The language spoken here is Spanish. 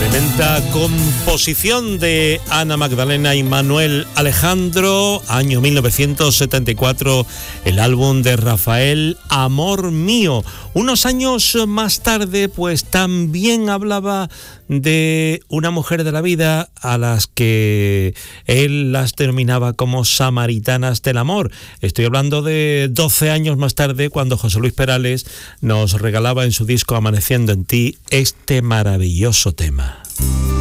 Tremenda composición de Ana Magdalena y Manuel Alejandro, año 1974, el álbum de Rafael, Amor Mío. Unos años más tarde, pues también hablaba de una mujer de la vida a las que él las denominaba como samaritanas del amor. Estoy hablando de 12 años más tarde, cuando José Luis Perales nos regalaba en su disco Amaneciendo en ti este maravilloso tema.